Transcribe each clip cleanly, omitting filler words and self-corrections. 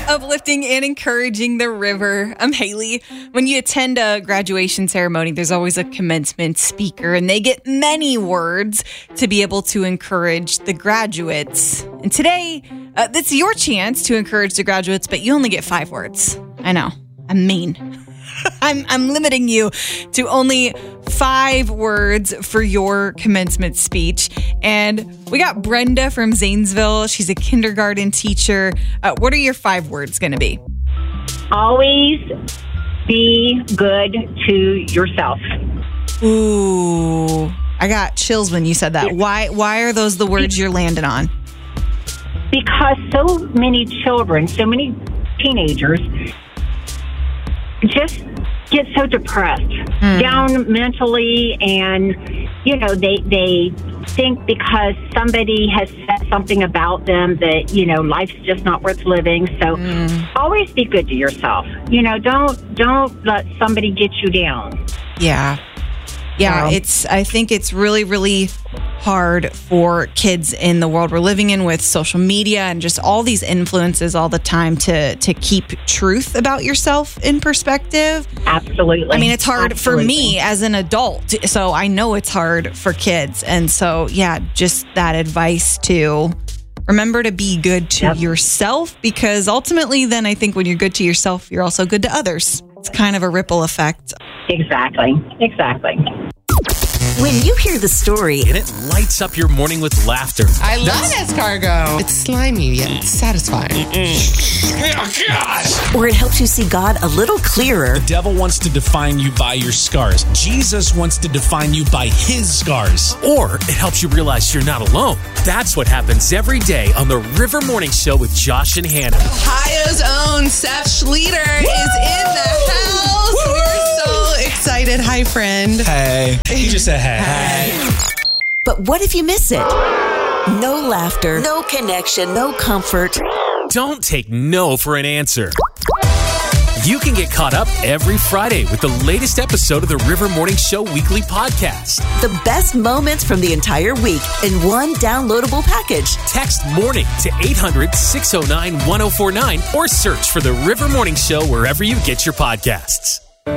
Uplifting and encouraging the river. I'm Haley. When you attend a graduation ceremony, there's always a commencement speaker, and they get many words to be able to encourage the graduates. And today, this is your chance to encourage the graduates, but you only get 5 words. I know. I'm mean. I'm limiting you to only 5 words for your commencement speech. And we got Brenda from Zanesville. She's a kindergarten teacher. What are your 5 words going to be? Always be good to yourself. Ooh, I got chills when you said that. Why are those the words you're landing on? Because so many children, so many teenagers just get so depressed, down mentally, and, you know, they think because somebody has said something about them that, you know, life's just not worth living. So always be good to yourself. You know, don't let somebody get you down. Yeah. I think it's really, really hard for kids in the world we're living in with social media and just all these influences all the time to keep truth about yourself in perspective. Absolutely. I mean, it's hard for me as an adult, so I know it's hard for kids. And so, yeah, just that advice to remember to be good to yourself, because ultimately then I think when you're good to yourself, you're also good to others. It's kind of a ripple effect. Exactly. When you hear the story, and it lights up your morning with laughter. I love escargot. It's slimy yet satisfying. Oh, gosh. Or it helps you see God a little clearer. The devil wants to define you by your scars. Jesus wants to define you by his scars. Or it helps you realize you're not alone. That's what happens every day on the River Morning Show with Josh and Hannah. Ohio's own Seth Schlueter is in the house. We're so excited. Hi, friend. Hey. He just said hey. But what if you miss it? No laughter, no connection, no comfort. Don't take no for an answer. You can get caught up every Friday with the latest episode of the River Morning Show weekly podcast. The best moments from the entire week in one downloadable package. Text MORNING to 800-609-1049 or search for the River Morning Show wherever you get your podcasts.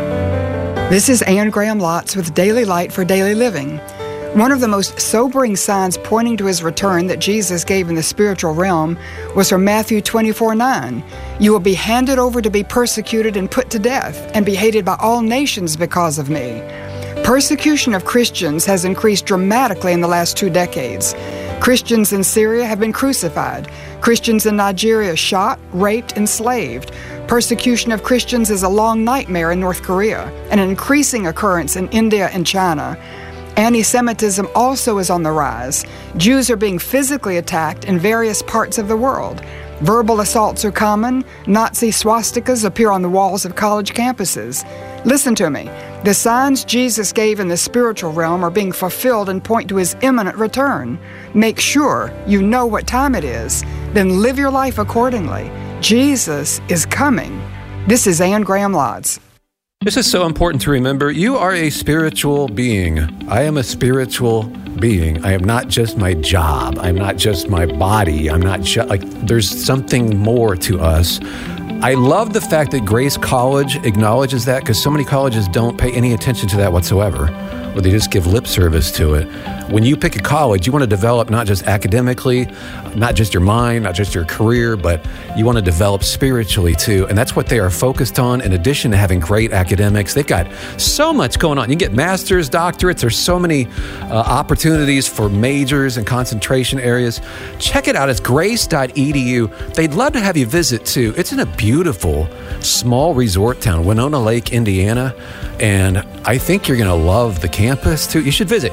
This is Anne Graham Lotz with Daily Light for Daily Living. One of the most sobering signs pointing to his return that Jesus gave in the spiritual realm was from Matthew 24:9. You will be handed over to be persecuted and put to death, and be hated by all nations because of me. Persecution of Christians has increased dramatically in the last 2 decades. Christians in Syria have been crucified. Christians in Nigeria shot, raped, enslaved. Persecution of Christians is a long nightmare in North Korea, and an increasing occurrence in India and China. Anti-Semitism also is on the rise. Jews are being physically attacked in various parts of the world. Verbal assaults are common. Nazi swastikas appear on the walls of college campuses. Listen to me. The signs Jesus gave in the spiritual realm are being fulfilled and point to his imminent return. Make sure you know what time it is. Then live your life accordingly. Jesus is coming. This is Anne Graham Lotz. This is so important to remember. You are a spiritual being. I am a spiritual being. I am not just my job. I'm not just my body. I'm not just there's something more to us. I love the fact that Grace College acknowledges that, because so many colleges don't pay any attention to that whatsoever, or they just give lip service to it. When you pick a college, you want to develop not just academically, not just your mind, not just your career, but you want to develop spiritually too. And that's what they are focused on. In addition to having great academics, they've got so much going on. You can get master's, doctorates. There's so many opportunities for majors and concentration areas. Check it out. It's grace.edu. They'd love to have you visit too. It's in a beautiful small resort town, Winona Lake, Indiana. And I think you're going to love the campus too. You should visit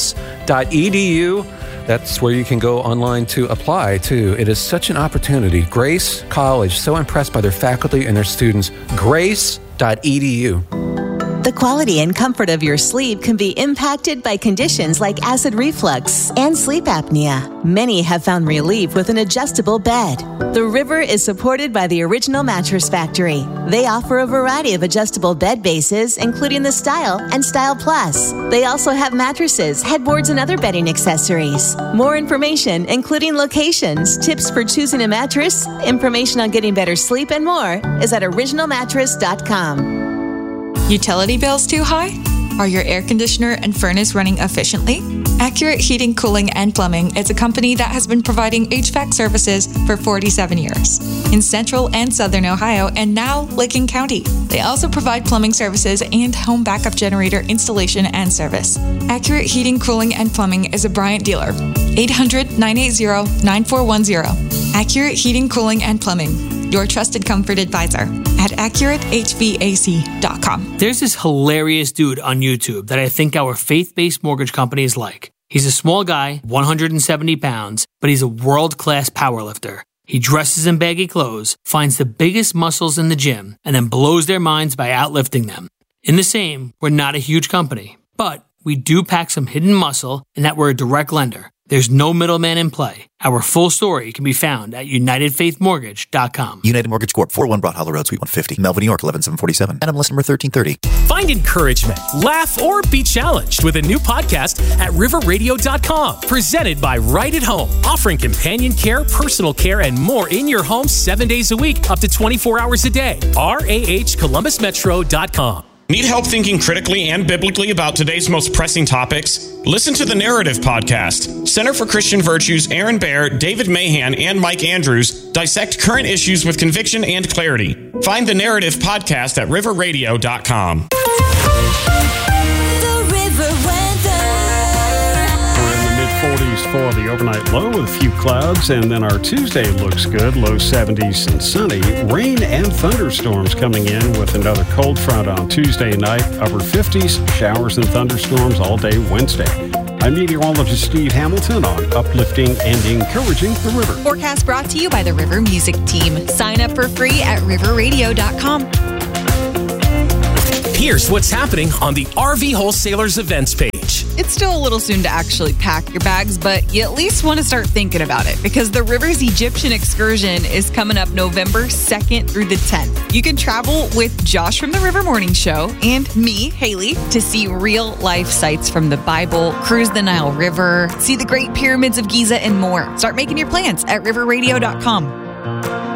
grace.edu. That's where you can go online to apply too. It is such an opportunity. Grace College, so impressed by their faculty and their students. Grace.edu. The quality and comfort of your sleep can be impacted by conditions like acid reflux and sleep apnea. Many have found relief with an adjustable bed. The River is supported by the Original Mattress Factory. They offer a variety of adjustable bed bases, including the Style and Style Plus. They also have mattresses, headboards, and other bedding accessories. More information, including locations, tips for choosing a mattress, information on getting better sleep, and more, is at originalmattress.com. Utility bills too high? Are your air conditioner and furnace running efficiently? Accurate Heating, Cooling, and Plumbing is a company that has been providing HVAC services for 47 years in Central and Southern Ohio and now Licking County. They also provide plumbing services and home backup generator installation and service. Accurate Heating, Cooling, and Plumbing is a Bryant dealer. 800-980-9410. Accurate Heating, Cooling, and Plumbing. Your trusted comfort advisor at AccurateHVAC.com. There's this hilarious dude on YouTube that I think our faith-based mortgage company is like. He's a small guy, 170 pounds, but he's a world-class powerlifter. He dresses in baggy clothes, finds the biggest muscles in the gym, and then blows their minds by outlifting them. In the same, we're not a huge company, but we do pack some hidden muscle in that we're a direct lender. There's no middleman in play. Our full story can be found at UnitedFaithMortgage.com. United Mortgage Corp. 401 Broad Hollow Road, Suite 150, Melville, New York, 11747. NMLS number 1330. Find encouragement, laugh, or be challenged with a new podcast at riverradio.com. Presented by Right at Home, offering companion care, personal care, and more in your home 7 days a week, up to 24 hours a day. RAHColumbusmetro.com. Need help thinking critically and biblically about today's most pressing topics? Listen to the Narrative Podcast. Center for Christian Virtues' Aaron Baer, David Mahan, and Mike Andrews dissect current issues with conviction and clarity. Find the Narrative Podcast at riverradio.com. We're in the mid-40s for the overnight low with a few clouds, and then our Tuesday looks good, low 70s and sunny. Rain and thunderstorms coming in with another cold front on Tuesday night, upper 50s, showers and thunderstorms all day Wednesday. I'm meteorologist Steve Hamilton on uplifting and encouraging the river. Forecast brought to you by the River Music Team. Sign up for free at riverradio.com. Here's what's happening on the RV Wholesalers events page. It's still a little soon to actually pack your bags, but you at least want to start thinking about it because the Rivers Egyptian Excursion is coming up November 2nd through the 10th. You can travel with Josh from the River Morning Show and me, Haley, to see real-life sites from the Bible, cruise the Nile River, see the Great Pyramids of Giza, and more. Start making your plans at riverradio.com.